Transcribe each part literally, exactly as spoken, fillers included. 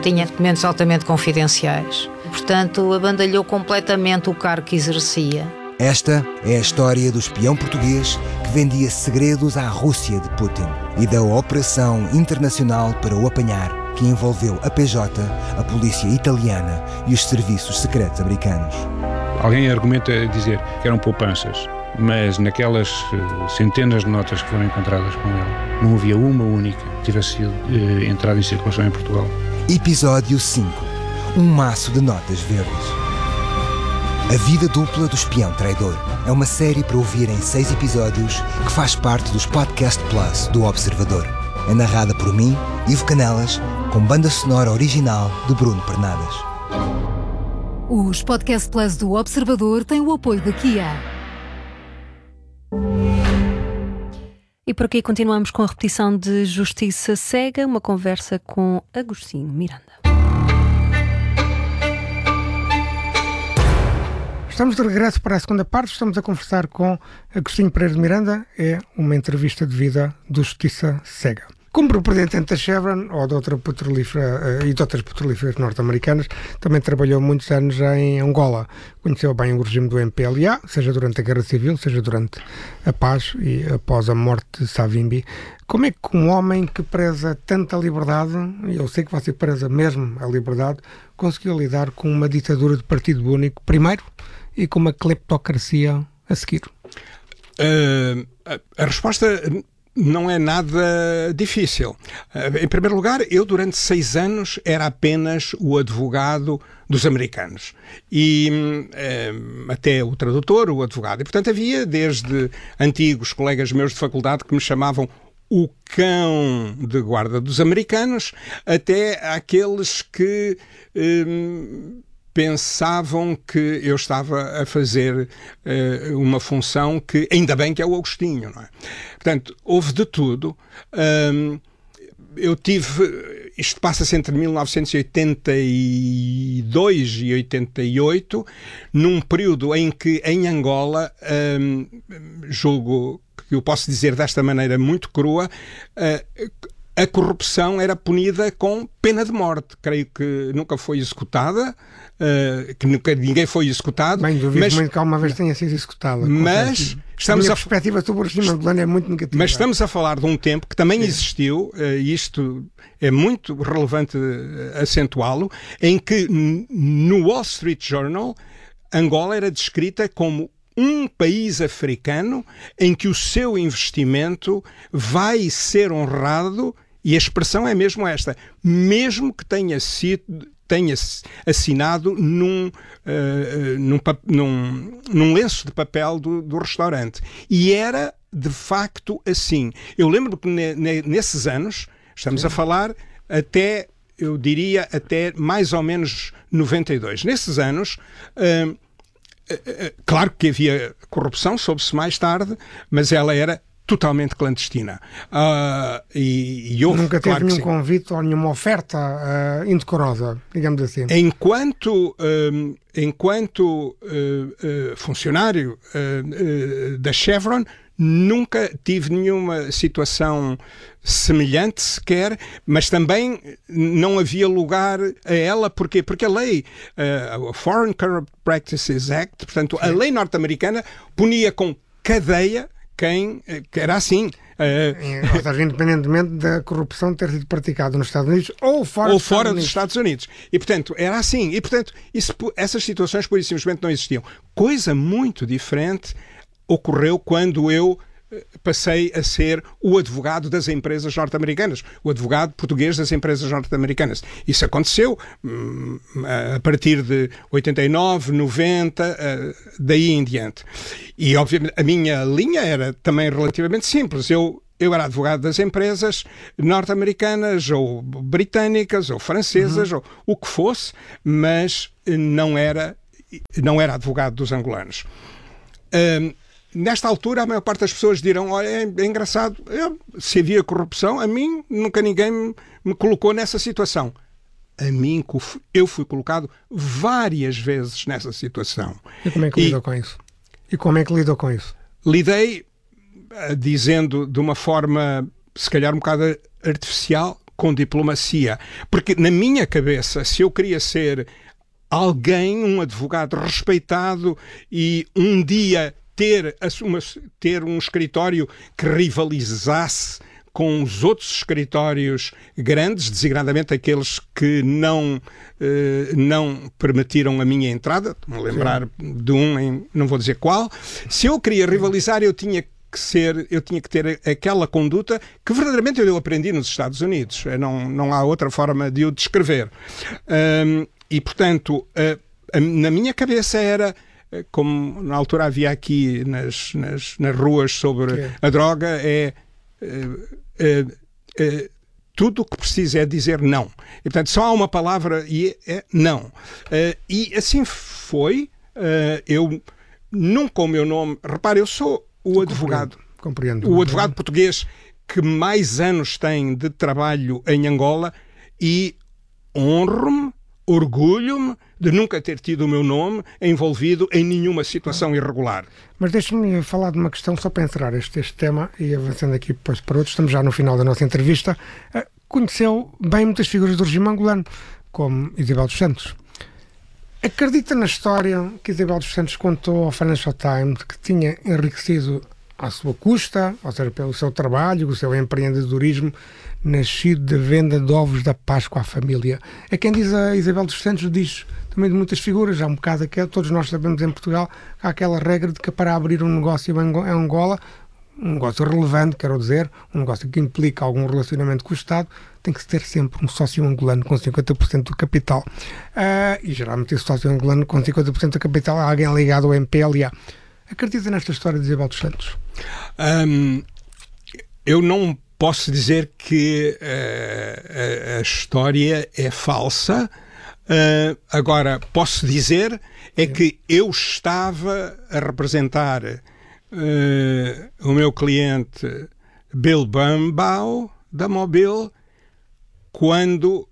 tinha documentos altamente confidenciais. Portanto, abandalhou completamente o cargo que exercia. Esta é a história do espião português que vendia segredos à Rússia de Putin e da operação internacional para o apanhar, que envolveu a P J, a polícia italiana e os serviços secretos americanos. Alguém argumenta dizer que eram poupanças, mas naquelas centenas de notas que foram encontradas com ele, não havia uma única que tivesse sido eh, entrada em circulação em Portugal. Episódio cinco. Um maço de notas verdes. A Vida Dupla do Espião Traidor é uma série para ouvir em seis episódios que faz parte dos Podcast Plus do Observador. É narrada por mim, Ivo Canelas, com banda sonora original de Bruno Pernadas. Os Podcast Plus do Observador têm o apoio da Kia. E por aqui continuamos com a repetição de Justiça Cega, uma conversa com Agostinho Miranda. Estamos de regresso para a segunda parte. Estamos a conversar com Agostinho Pereira de Miranda. É uma entrevista de vida do Justiça Cega. Como representante da Chevron ou de outra petrolífera e de outras petrolíferas norte-americanas, também trabalhou muitos anos em Angola. Conheceu bem o regime do M P L A, seja durante a Guerra Civil, seja durante a paz e após a morte de Savimbi. Como é que um homem que preza tanta liberdade, e eu sei que você preza mesmo a liberdade, conseguiu lidar com uma ditadura de partido único, primeiro, e com uma cleptocracia a seguir? Uh, a, a resposta não é nada difícil. Uh, em primeiro lugar, eu durante seis anos era apenas o advogado dos americanos. E uh, até o tradutor, o advogado. E, portanto, havia desde antigos colegas meus de faculdade que me chamavam o cão de guarda dos americanos, até aqueles que Uh, pensavam que eu estava a fazer uh, uma função que, ainda bem que é o Agostinho, não é? Portanto, houve de tudo. Um, eu tive, isto passa-se entre mil novecentos e oitenta e dois e oitenta e oito, num período em que em Angola, um, julgo que eu posso dizer desta maneira muito crua, uh, a corrupção era punida com pena de morte. Creio que nunca foi executada, uh, que nunca ninguém foi executado. Bem, duvido mas, muito que alguma vez tenha sido executada. Mas estamos a minha a perspectiva sobre o regime angolano é muito negativa. Mas estamos a falar de um tempo que também Sim. existiu, uh, e isto é muito relevante acentuá-lo, em que no Wall Street Journal Angola era descrita como um país africano em que o seu investimento vai ser honrado, e a expressão é mesmo esta, mesmo que tenha sido tenha assinado num, uh, num, num, num lenço de papel do, do restaurante. E era, de facto, assim. Eu lembro que ne, ne, nesses anos, estamos Sim. a falar até, eu diria, até mais ou menos noventa e dois. Nesses anos, uh, claro que havia corrupção, soube-se mais tarde, mas ela era totalmente clandestina. Uh, e, e houve, Nunca teve claro nenhum convite ou nenhuma oferta uh, indecorosa, digamos assim. Enquanto, um, enquanto uh, uh, funcionário uh, uh, da Chevron, nunca tive nenhuma situação semelhante sequer, mas também não havia lugar a ela. Porquê? Porque a lei, uh, a Foreign Corrupt Practices Act, portanto, Sim. a lei norte-americana punia com cadeia quem que era assim. Uh, ou seja, independentemente da corrupção ter sido praticada nos Estados Unidos ou fora, ou dos, fora Estados dos Estados Unidos. E, portanto, era assim. E, portanto, isso, essas situações, por simplesmente, não existiam. Coisa muito diferente ocorreu quando eu passei a ser o advogado das empresas norte-americanas, o advogado português das empresas norte-americanas. Isso aconteceu hum, a partir de oitenta e nove, noventa, daí em diante. E, obviamente, a minha linha era também relativamente simples. Eu Eu era advogado das empresas norte-americanas, ou britânicas, ou francesas, uhum. ou o que fosse, mas não era, não era advogado dos angolanos. Um, Nesta altura, a maior parte das pessoas dirão, olha, é, é engraçado, eu, se havia corrupção, a mim nunca ninguém me, me colocou nessa situação. A mim, eu fui colocado várias vezes nessa situação. E como é que e, lidou com isso? E como é que lidou com isso? Lidei uh, dizendo de uma forma, se calhar um bocado artificial, com diplomacia. Porque na minha cabeça, se eu queria ser alguém, um advogado respeitado e um dia ter, uma, ter um escritório que rivalizasse com os outros escritórios grandes, designadamente aqueles que não, eh, não permitiram a minha entrada, estou-me a lembrar Sim. de um, em, não vou dizer qual. Se eu queria rivalizar, eu tinha que ser, eu tinha que ter aquela conduta que verdadeiramente eu aprendi nos Estados Unidos. Não, não há outra forma de o descrever. Um, e, portanto, uh, na minha cabeça era, como na altura havia aqui nas, nas, nas ruas sobre Sim. a droga, é... Uh, Uh, uh, tudo o que precisa é dizer não. E, portanto, só há uma palavra e é, é não. Uh, e assim foi. Uh, eu nunca o meu nome... Repare, eu sou o eu advogado. Compreendo. Compreendo. O advogado português que mais anos tem de trabalho em Angola e honro-me, orgulho-me de nunca ter tido o meu nome envolvido em nenhuma situação irregular. Mas deixe-me falar de uma questão só para encerrar este, este tema e avançando aqui depois para outros. Estamos já no final da nossa entrevista. Uh, conheceu bem muitas figuras do regime angolano, como Isabel dos Santos. Acredita na história que Isabel dos Santos contou ao Financial Times, que tinha enriquecido à sua custa, ou seja, pelo seu trabalho, o seu empreendedorismo, nascido da venda de ovos da Páscoa à família? É quem diz a Isabel dos Santos, diz também de muitas figuras, há um bocado aqui, todos nós sabemos em Portugal, há aquela regra de que para abrir um negócio em Angola, um negócio relevante, quero dizer, um negócio que implica algum relacionamento com o Estado, tem que ter sempre um sócio angolano com cinquenta por cento do capital. Uh, e geralmente esse sócio angolano com cinquenta por cento do capital é alguém ligado ao M P L A. Acredita nesta história de Isabel dos Santos? Um, eu não posso dizer que uh, a, a história é falsa. Uh, agora, posso dizer é que eu estava a representar uh, o meu cliente Bill Birnbaum, da Mobil, quando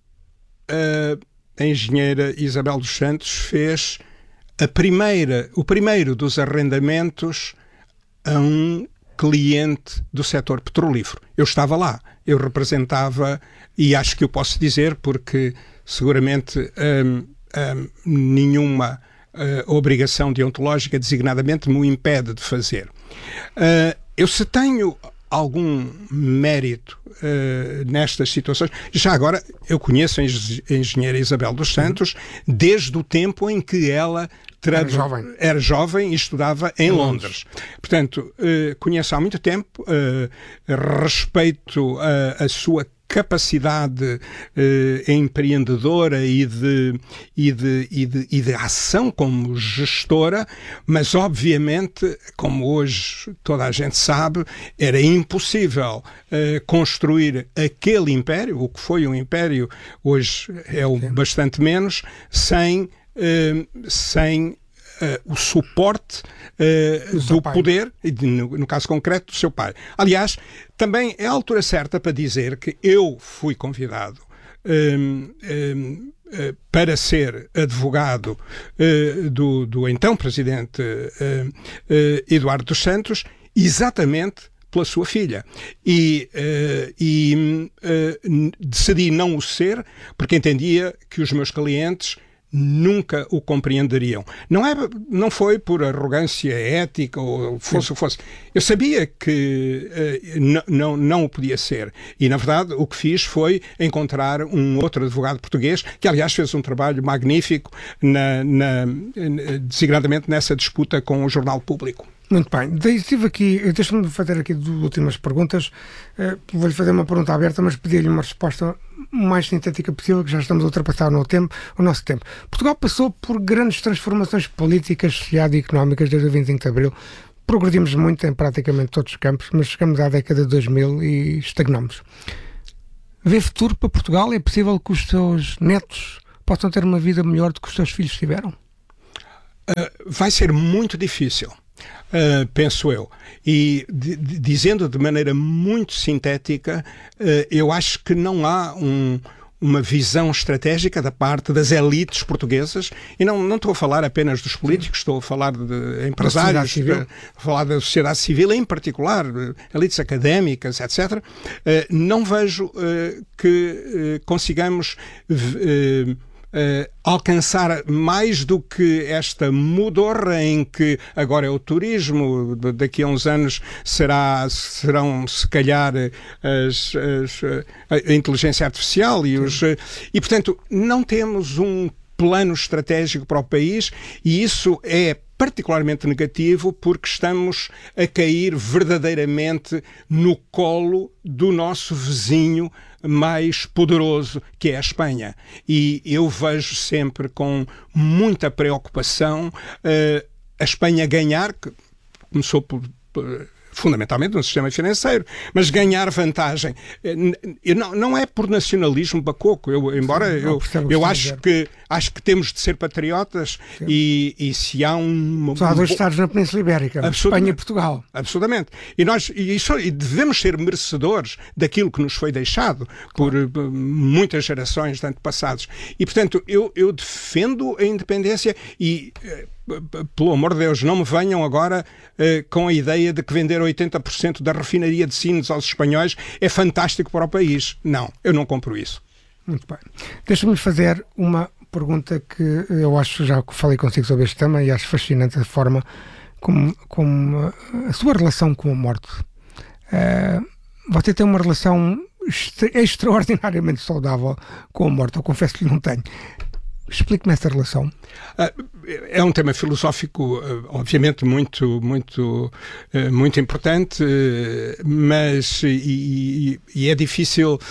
uh, a engenheira Isabel dos Santos fez a primeira, o primeiro dos arrendamentos a um cliente do setor petrolífero. Eu estava lá, eu representava, e acho que eu posso dizer, porque seguramente hum, hum, nenhuma uh, obrigação deontológica designadamente me impede de fazer. Uh, eu se tenho algum mérito uh, nestas situações, já agora eu conheço a engenheira Isabel dos Santos desde o tempo em que ela Tra... Era jovem. Era jovem e estudava em, em Londres. Londres. Portanto, uh, conheço há muito tempo, uh, respeito a, a sua capacidade uh, empreendedora e de, e, de, e, de, e de ação como gestora, mas obviamente, como hoje toda a gente sabe, era impossível uh, construir aquele império, o que foi um império, hoje é o bastante menos, sem Uh, sem uh, o suporte uh, do, do poder, no, no caso concreto, do seu pai. Aliás, também é a altura certa para dizer que eu fui convidado um, um, uh, para ser advogado uh, do, do então presidente uh, uh, Eduardo dos Santos, exatamente pela sua filha. E, uh, e uh, decidi não o ser, porque entendia que os meus clientes nunca o compreenderiam. Não, é, não foi por arrogância ética ou fosse o que fosse. Eu sabia que uh, não, não o podia ser. E, na verdade, o que fiz foi encontrar um outro advogado português, que, aliás, fez um trabalho magnífico, na, na, designadamente nessa disputa com o Jornal Público. Muito bem. Estive aqui, deixa-me fazer aqui duas últimas perguntas. Uh, vou-lhe fazer uma pergunta aberta, mas pedir-lhe uma resposta o mais sintética possível, que já estamos a ultrapassar no tempo, o nosso tempo. Portugal passou por grandes transformações políticas, sociais e económicas desde o vinte e cinco de Abril. Progredimos muito em praticamente todos os campos, mas chegamos à década de dois mil e estagnamos. Vê futuro para Portugal? É possível que os seus netos possam ter uma vida melhor do que os seus filhos tiveram? Uh, vai ser muito difícil. Uh, penso eu. E de, de, dizendo de maneira muito sintética, uh, eu acho que não há um, uma visão estratégica da parte das elites portuguesas, e não, não estou a falar apenas dos políticos, estou a falar de empresários, a falar da sociedade civil, em particular, elites académicas, etcétera. Não vejo que consigamos Uh, alcançar mais do que esta mudorra em que agora é o turismo, daqui a uns anos será, serão se calhar as, as, a inteligência artificial e, os, e portanto não temos um plano estratégico para o país, e isso é particularmente negativo porque estamos a cair verdadeiramente no colo do nosso vizinho mais poderoso, que é a Espanha. E eu vejo sempre com muita preocupação uh, a Espanha ganhar, que começou por, por fundamentalmente no sistema financeiro, mas ganhar vantagem. Não, não é por nacionalismo bacoco, eu, embora Sim, eu, eu acho, que, acho que temos de ser patriotas e, e se há um... Só há dois Estados na Península Ibérica, Espanha e Portugal. Absolutamente. E nós e, e devemos ser merecedores daquilo que nos foi deixado por claro. muitas gerações de antepassados. E, portanto, eu, eu defendo a independência e... pelo amor de Deus, não me venham agora uh, com a ideia de que vender oitenta por cento da refinaria de Sines aos espanhóis é fantástico para o país. Não, eu não compro isso. Muito bem. Deixa-me fazer uma pergunta que eu acho, já falei consigo sobre este tema, e acho fascinante a forma como, como a sua relação com a morte. Uh, você tem uma relação extra, extraordinariamente saudável com a morte. Eu confesso que não tenho. Explique-me essa relação. É um tema filosófico, obviamente, muito, muito, muito importante, mas e, e é difícil,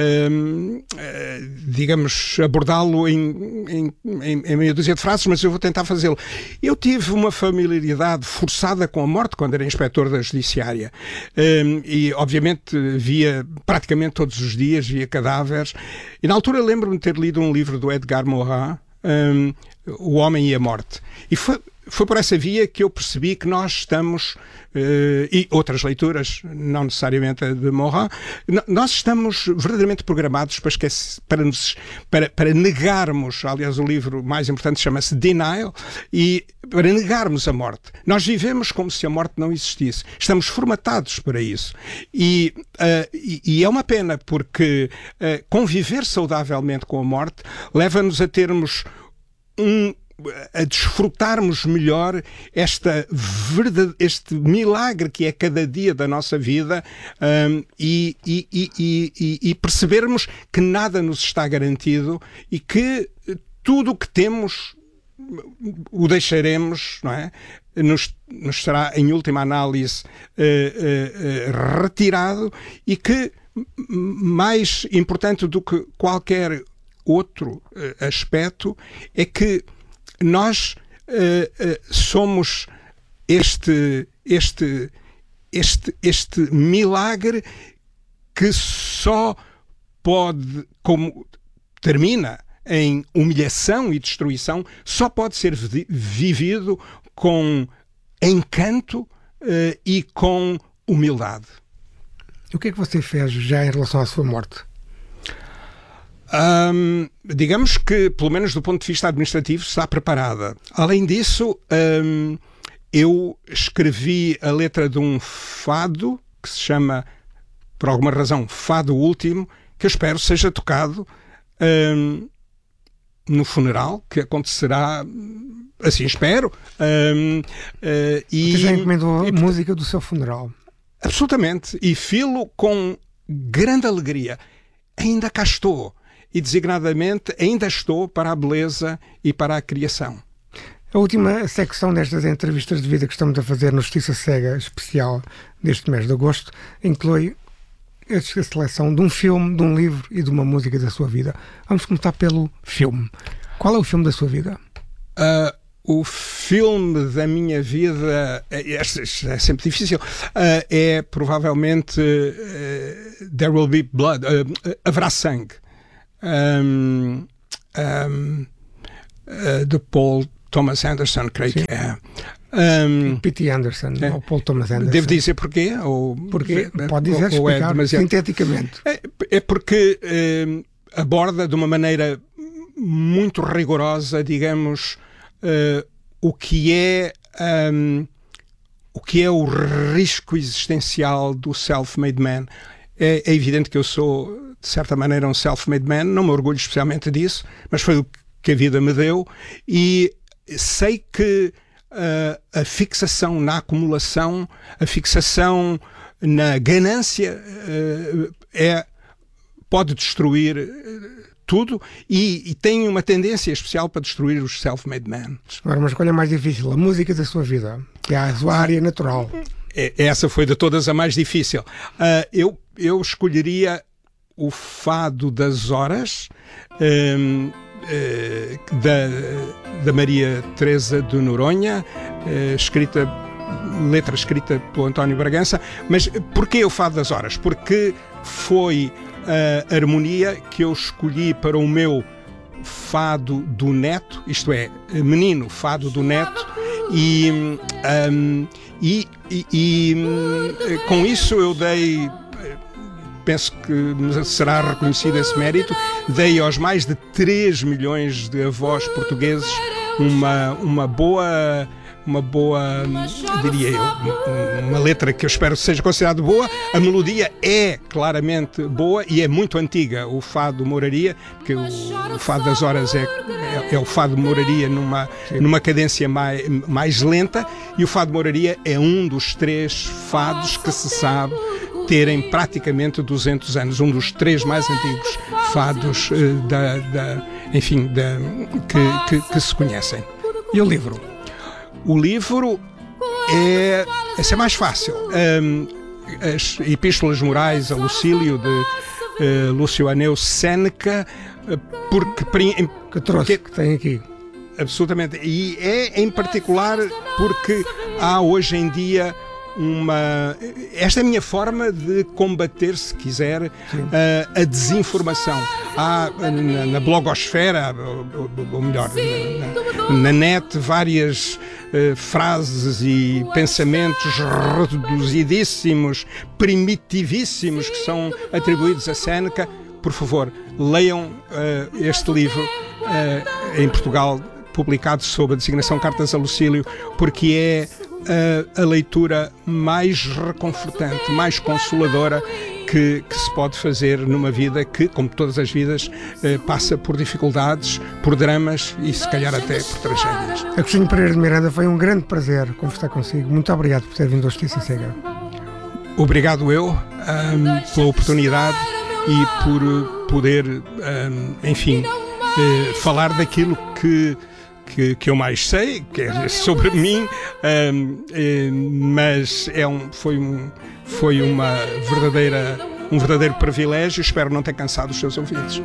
digamos, abordá-lo em, em, em meia dúzia de frases, mas eu vou tentar fazê-lo. Eu tive uma familiaridade forçada com a morte quando era inspetor da Judiciária e, obviamente, via praticamente todos os dias, via cadáveres. E, na altura, lembro-me de ter lido um livro do Edgar Morin, Um, O Homem e a Morte. E foi, foi por essa via que eu percebi que nós estamos, uh, e outras leituras, não necessariamente a de Morin, nós estamos verdadeiramente programados para, esquecer, para, nos, para, para negarmos, aliás o livro mais importante chama-se Denial, e para negarmos a morte. Nós vivemos como se a morte não existisse. Estamos formatados para isso. E, uh, e, e é uma pena porque uh, conviver saudavelmente com a morte leva-nos a termos um, a desfrutarmos melhor esta verdade, este milagre que é cada dia da nossa vida um, e, e, e, e, e percebermos que nada nos está garantido e que tudo o que temos o deixaremos, não é? Nos, nos será, em última análise, uh, uh, uh, retirado, e que, mais importante do que qualquer outro uh, aspecto, é que nós uh, uh, somos este, este, este, este milagre que só pode, como termina em humilhação e destruição, só pode ser vivido com encanto uh, e com humildade. E o que é que você fez já em relação à sua morte? Um, digamos que, pelo menos do ponto de vista administrativo, está preparada. Além disso, um, eu escrevi a letra de um fado que se chama, por alguma razão, Fado Último, que eu espero seja tocado um, no funeral, que acontecerá, assim espero. Um, uh, e, Você já encomendou a música do seu funeral? Absolutamente. E filo com grande alegria. Ainda cá estou. E, designadamente, ainda estou para a beleza e para a criação. A última secção destas entrevistas de vida que estamos a fazer no Justiça Cega especial deste mês de agosto inclui a seleção de um filme, de um livro e de uma música da sua vida. Vamos começar pelo filme. Qual é o filme da sua vida? Uh, o filme da minha vida é, é sempre difícil. Uh, é provavelmente uh, There Will Be Blood. Uh, haverá sangue. Um, um, uh, de Paul Thomas Anderson, creio Sim. que é. Um, P T Anderson, é, ou Paul Thomas Anderson. Devo dizer porquê? Ou, porque, pode dizer, ou explicar é demasiado... sinteticamente. É, é porque um, aborda de uma maneira muito rigorosa, digamos, uh, o que é um, o que é o risco existencial do self-made man. É, é evidente que eu sou, de certa maneira, um self-made man, não me orgulho especialmente disso, mas foi o que a vida me deu, e sei que uh, a fixação na acumulação, a fixação na ganância uh, é, pode destruir uh, tudo e, e tem uma tendência especial para destruir os self-made men. Agora, uma escolha mais difícil, a música da sua vida, que é a sua área natural. É, essa foi de todas a mais difícil. Uh, eu, eu escolheria o Fado das Horas, um, uh, da, da Maria Teresa de Noronha, uh, escrita, letra escrita pelo António Bragança. Mas porquê o Fado das Horas? Porque foi a harmonia que eu escolhi para o meu Fado do Neto, isto é, menino Fado do Neto, e, um, e, e, e com isso eu dei, penso que será reconhecido esse mérito, dei aos mais de três milhões de avós portugueses uma, uma boa... uma boa, diria eu, uma letra que eu espero que seja considerada boa. A melodia é claramente boa e é muito antiga, o Fado Moraria, porque o, o Fado das Horas é, é, é o Fado Moraria numa, numa cadência mais, mais lenta, e o Fado Moraria é um dos três fados que se sabe terem praticamente duzentos anos, um dos três mais antigos fados uh, da, da, enfim, da, que, que, que se conhecem. E o livro? O livro é, esse é mais fácil. Um, as Epístolas Morais a Lucílio, de uh, Lúcio Aneu Séneca, uh, porque... Que trouxe, porque, que tem aqui. Absolutamente. E é em particular porque há hoje em dia uma... Esta é a minha forma de combater, se quiser, uh, a desinformação. Há na, na blogosfera, ou, ou melhor, na, na net, várias uh, frases e pensamentos reduzidíssimos, primitivíssimos, que são atribuídos a Séneca. Por favor, leiam uh, este livro uh, em Portugal, publicado sob a designação Cartas a Lucílio, porque é uh, a leitura mais reconfortante, mais consoladora que, que se pode fazer numa vida que, como todas as vidas, uh, passa por dificuldades, por dramas e se calhar até por tragédias. Agostinho Pereira de Miranda, foi um grande prazer conversar consigo. Muito obrigado por ter vindo ao Justiça Cega. Obrigado eu um, pela oportunidade e por poder, um, enfim, uh, falar daquilo que Que, que eu mais sei, que é sobre mim, um, mas é um, foi, um, foi uma verdadeira, um verdadeiro privilégio. Espero não ter cansado os seus ouvintes.